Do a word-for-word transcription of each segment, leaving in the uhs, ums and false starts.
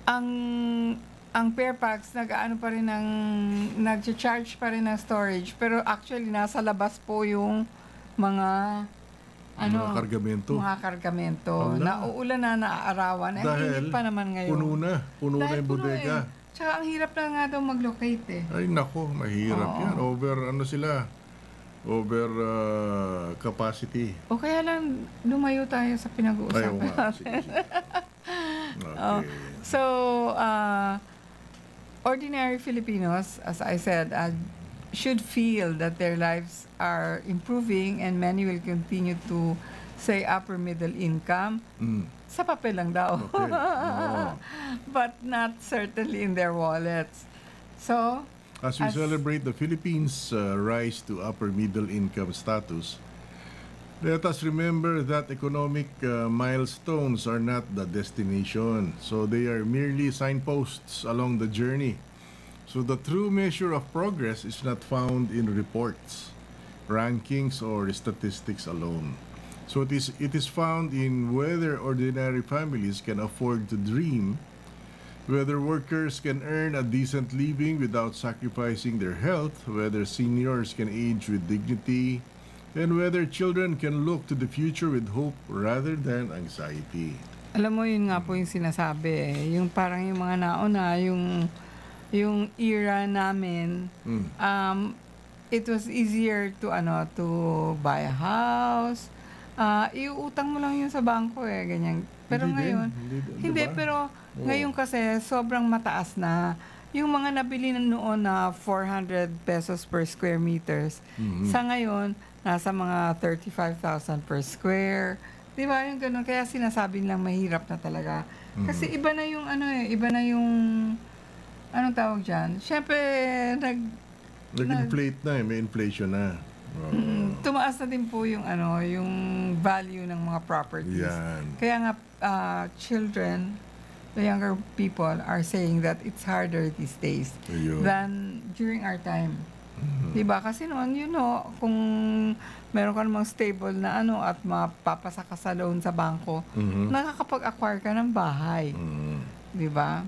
Ang ang Fairfax nag-aano pa rin ng nagcha-charge pa rin ng storage, pero actually nasa labas po yung mga ano, Mga kargamento. mga kargamento. Hala. Nauulan na, naaarawan. Eh, Dahil init pa naman ngayon. puno na. Puno na Dahil yung puno bodega. eh. Tsaka ang hirap na nga daw mag-locate eh. Ay nako, mahirap Oo. yan. Over ano sila? Over uh, capacity. O kaya lang lumayo tayo sa Ayaw pinag-uusapan nga. natin. Sige, sige. Oh, Okay. so, uh, ordinary Filipinos, as I said, uh, should feel that their lives are improving and many will continue to say upper middle income. Mm. Sa papel lang daw. Papel, oo. But not certainly in their wallets. So, As we As- celebrate the Philippines' uh, rise to upper middle income status, let us remember that economic uh, milestones are not the destination. So they are merely signposts along the journey. So the true measure of progress is not found in reports, rankings, or statistics alone. So it is, it is found in whether ordinary families can afford to dream, whether workers can earn a decent living without sacrificing their health, whether seniors can age with dignity, and whether children can look to the future with hope rather than anxiety. alam mo, yun nga po yung sinasabi eh. Yung parang yung mga nauna, yung, yung era namin, Mm. um, it was easier to, ano, to buy a house. Ah, iuutang mo lang yun sa bangko eh, ganyan. Pero Hindi din, ngayon, hindi din, hindi, diba? pero Oo. ngayon kasi sobrang mataas na. Yung mga nabili na noon na four hundred pesos per square meters, Mhm. sa ngayon, nasa mga thirty-five thousand per square. Di ba? Yung ganun. Kaya sinasabi nilang mahirap na talaga. Kasi iba na yung ano eh, iba na yung, anong tawag dyan? Siyempre, nag, Nag-inflate na eh, may inflation na. Oo. mm, tumaas na din po yung ano, yung value ng mga properties. Yan. Kaya nga, uh, children, the younger people are saying that it's harder these days Ayun. than during our time. Diba? Kasi noon, you know, kung meron ka namang stable na ano at mapapasa ka sa loan sa bangko, Mhm. nakakapag-acquire ka ng bahay. Mm. Diba?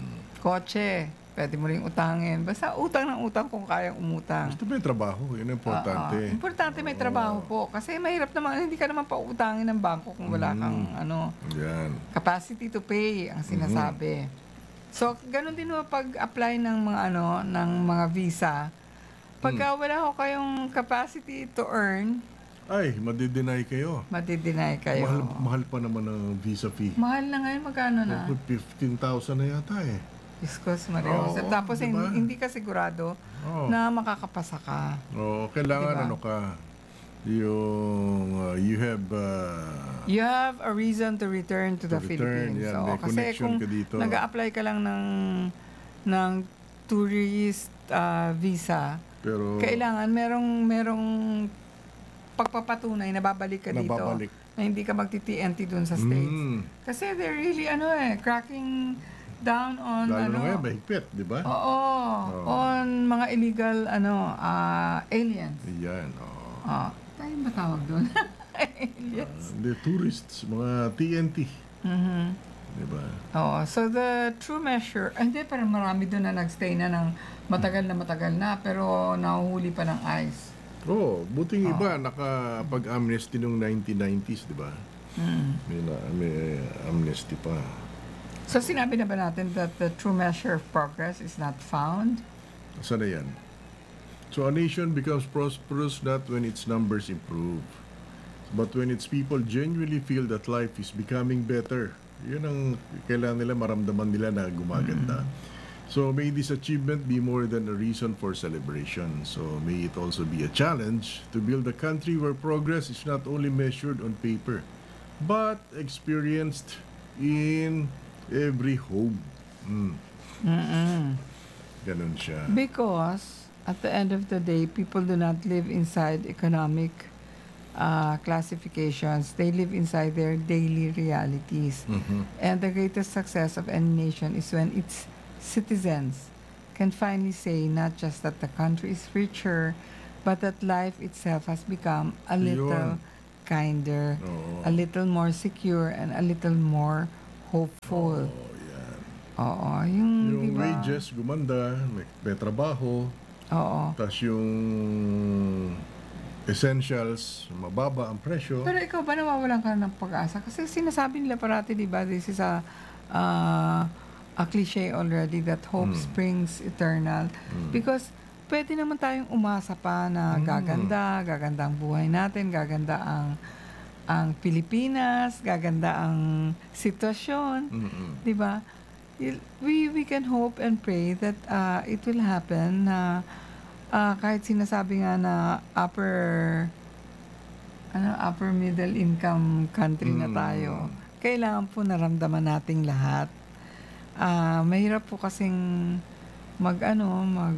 Kotse, pwede mo rin utangin. Basta utang ng utang kung kayang umutang. Gusto may trabaho, yun ang importante. Oo. Importante may trabaho po. Kasi mahirap naman, hindi ka naman pautangin ng bangko kung wala kang ano, Yan. capacity to pay ang sinasabi. So, ganun din mo pag-apply ng mga ano, ng mga visa. Pagka wala ko kayong capacity to earn, Ay, madideny kayo. madi-deny kayo. Mahal, mahal pa naman ang visa fee. Mahal na ngayon, magkano na? fifteen thousand na yata eh. Diyos ko, Maria Jose. Oo, Tapos diba? hin- hindi ka sigurado Oo. na makakapasa ka. Oo, kailangan Diba? ano ka, yung uh, you have uh, You have a reason to return to, To the return, Philippines. yan. Oo, May kasi connection kung ka dito. nag-a-apply ka lang ng ng tourist ah, visa, pero kailangan merong merong pagpapatunay na babalik ka dito. Nababalik. Na hindi ka magti-T N T dun sa States. Mm, Kasi they're really ano eh, cracking down on lalo ano. na ngayon, mahigpit, di ba? Oo, on mga illegal ano ah, aliens. Yan, oo. Ah, tayo ba tawag doon? aliens. The tourists, mga T N T, Mhm. di ba? Oo. So, the true measure, ah, hindi, pero marami doon na nagstay na ng matagal na matagal na, pero nahuhuli pa ng ICE. Oo, buting iba, nakapag-amnesty noong nineteen nineties, di ba? Mm. May, na- may amnesty pa. So, sinabi na ba natin that the true measure of progress is not found? Saan na yan? So a nation becomes prosperous not when its numbers improve, but when its people genuinely feel that life is becoming better. Yun ang kailangan nila, maramdaman nila na gumaganda. So may this achievement be more than a reason for celebration. So may it also be a challenge to build a country where progress is not only measured on paper, but experienced in every home. Mm. Mm-mm. Ganun siya. Because, at the end of the day, people do not live inside economic uh, classifications. They live inside their daily realities. Mhm. And the greatest success of any nation is when its citizens can finally say not just that the country is richer, but that life itself has become a little Yun. kinder, Oo. a little more secure, and a little more hopeful. Oh, yan. Oo, yung, di Yung ba? wages, gumanda, may, may trabaho, Oo. tapos yung essentials, mababa ang presyo. Pero ikaw ba nawawalan ka ng pag-asa? Kasi sinasabi nila parati, di ba, this is a, uh, a cliche already that hope springs eternal. Because pwede naman tayong umasa pa na gaganda, gaganda ang buhay natin, gaganda ang ang Pilipinas, gaganda ang sitwasyon, Mm-mm. di ba? Il- We we can hope and pray that uh, it will happen na ah, kahit sinasabi nga na upper ano upper middle income country na tayo, kailangan po naramdaman nating lahat. Ah, mahirap po kasing mag ano, mag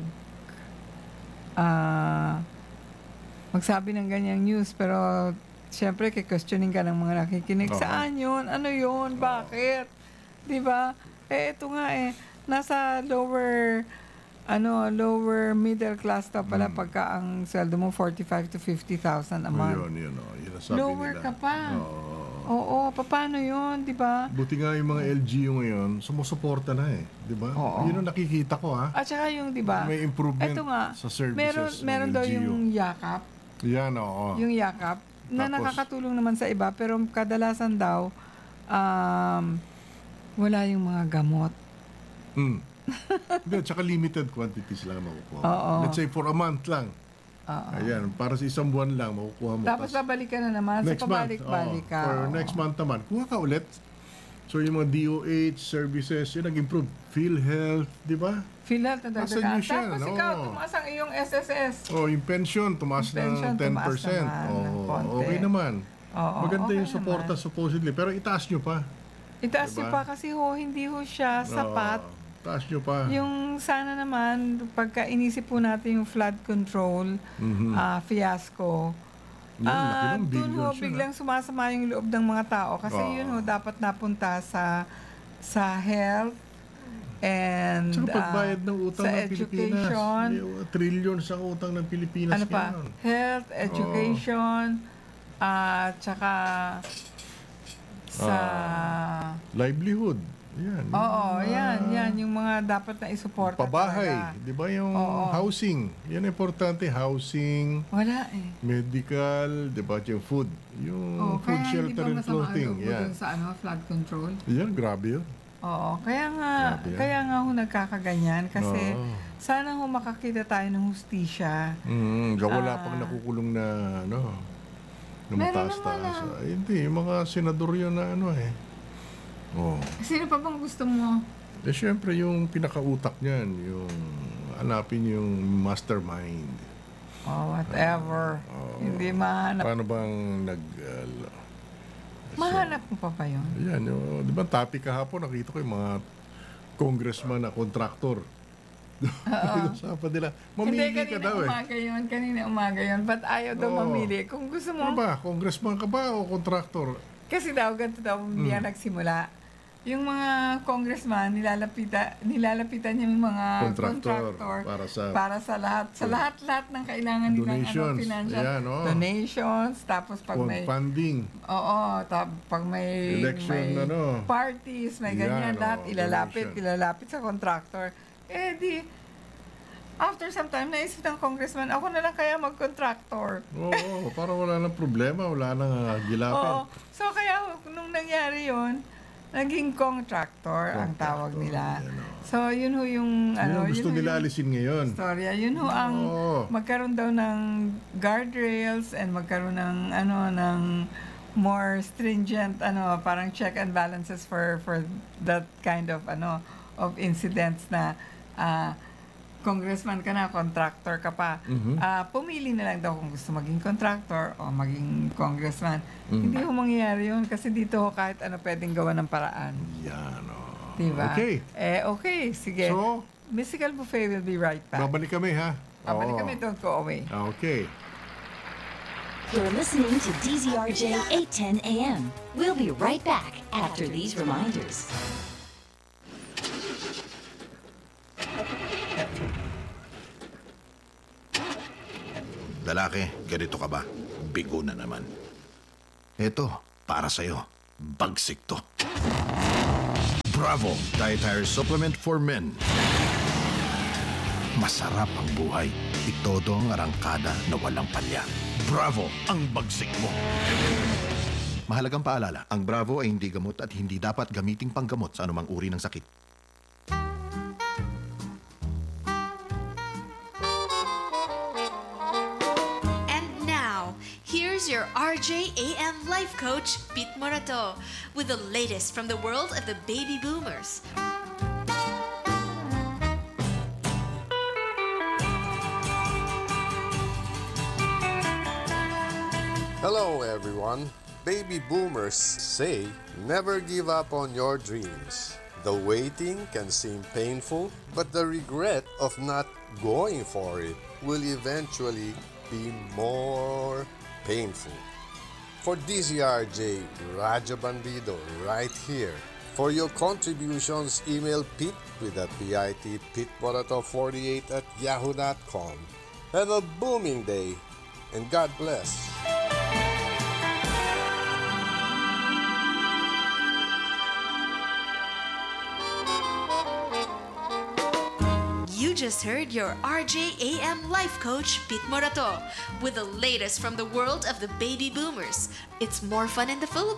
ah, magsabi ng ganyang news pero syempre ke-questioning ka ng mga nakikinig. Oo. Saan yun? Ano yun? Bakit? 'Di ba? Eh ito nga eh nasa lower ano lower middle class na pala pagka ang sweldo mo forty-five to fifty thousand a month. Yun, yun, oh, yun ang sabi Lower nila. ka pa. Oo. Oo, paano yun, 'di ba? Buti nga yung mga L G U ngayon, sumusuporta na eh. Di ba? Oo. Yun ang nakikita ko ha. At saka yung 'di ba? May improvement Ito nga, sa services meron ng meron daw L G U. yung yakap, Yan, oo. yung yakap na Tapos- nakakatulong naman sa iba pero kadalasan daw um, wala yung mga gamot. Mm. Hindi, tsaka limited quantities lang makukuha. Oo. Let's say for a month lang. Oo. Ayan, para sa isang buwan lang makukuha mo. Tapos Tas babalik ka na naman, so next month, pabalik-balik oo. ka. For oo. next month naman, kuha ka ulit. So yung mga D O H services, yun nag-improve. PhilHealth, di ba? PhilHealth na Nasa dagdagan. news yan, Tapos oo. ikaw, tumaas ang iyong S S S. Oh, yung pension, tumaas Yung pension, ng ten tumaas percent. naman ng Oh, konti. okay naman. Oo, Maganda okay yung suporta naman. supposedly. Pero itaas nyo pa. Itaas Diba? niyo pa kasi ho, hindi ho siya sapat. Oo, taas nyo pa. Yung sana naman, pagka inisip po natin yung flood control Mhm. ah, fiasco, Yun, laki ah ng doon ho billions yun, biglang sumasama yung loob ng mga tao kasi Oo. yun ho dapat napunta sa sa health and Tsaka ah, pagbayad ng utang sa ng Pilipinas. education. May trillions ang utang ng Pilipinas. Ano pa? ngayon. Health, education, at tsaka sa... Livelihood. Yan. Oo, Yung, yan, ah, yan. Yung mga dapat na isuporta Pabahay. talaga. Di ba yung Oo. housing? Yan ang importante. Housing, Wala eh. medical, di ba yung food? Yung Oo, food, kaya hindi shelter, ba and masama ang clothing. loob mo Yan. dun sa ano, flood control? Yan, grabe yun. Oo, kaya nga, Grabe yan. kaya nga ho nagkakaganyan kasi Oo. sana ho makakita tayo ng hustisya. Mm, wala Ah. pang nakukulong na ano, na Meron mataas-taas. naman, Ay, hindi, yung mga senador yun na ano eh. Oh. Sino pa bang gusto mo? Eh, syempre, yung pinakautak niyan, yung hanapin yung mastermind. Oh, whatever. Oo. Hindi mahanap. Paano bang nag... uh, l- Mahanap mo pa ba yun? Yan, yung, di ba topic kahapon, nakita ko yung mga congressman na kontraktor. Usapan nila, Hindi, mamili ka kanina daw eh. umaga yun. Kanina umaga yun. Ba't ayaw daw Oo. mamili? Kung gusto Ano mo, ba, congressman ka ba o kontraktor? kasi daw, ganito daw, hindi Hmm. yan nagsimula. Yung mga congressman, nilalapita, nilalapitan yung mga Contractor, contractor para sa- para sa lahat, sa lahat-lahat ng kailangan nilang ano, Donations. financial Ayan, oo. donations, tapos pag Con- may, funding. oo, tap, pag may, Election, may ano. parties, may Yan, ganyan, lahat oo, ilalapit, donation. ilalapit sa contractor. Eh di, after some time, naisip ng congressman, ako na lang kaya mag-contractor. Oo, para wala nang problema, wala nang uh, gilapin. Oo. So kaya nung nangyari yon naging contractor ang tawag Contractor, nila. yan, oo. So yun ho yung Yun ano, ang gusto yun ho nila yung alisin ngayon. storya. Yun ho ang Oo. magkaroon daw ng guardrails and magkaroon ng ano ng more stringent ano parang check and balances for for that kind of ano of incidents na ah, congressman ka na, contractor ka pa. Mhm. Ah, pumili na lang daw kung gusto maging contractor o maging congressman. Mhm. Hindi ho mangyayari yun kasi dito ho kahit ano pwedeng gawa ng paraan. Yan, oh. Diba? Okay. Eh, okay. Sige. So, Mystical Buffet will be right back. babalik kami ha. Babalik Oo. kami. Don't go away. Okay. You're listening to D Z R J eight ten A M. We'll be right back after these reminders. Lalaki, ganito ka ba? Bigo na naman. Eto, para sa'yo. Bagsik to. Bravo, dietary supplement for men. Masarap ang buhay. Itodo ang arangkada na walang palya. Bravo, ang bagsik mo. Mahalagang paalala, ang Bravo ay hindi gamot at hindi dapat gamiting panggamot sa anumang uri ng sakit. And now, here's your R J A M life coach, Pete Morato, with the latest from the world of the baby boomers. Hello, everyone. Baby boomers say never give up on your dreams. The waiting can seem painful, but the regret of not going for it will eventually be more painful. For D Z R J, Raja Bandido, right here. For your contributions, email Pete with a P I T, PeteMorato forty-eight at yahoo dot com. Have a booming day, and God bless. You just heard your R J A M life coach, Pete Morato, with the latest from the world of the baby boomers. It's more fun in the Philippines.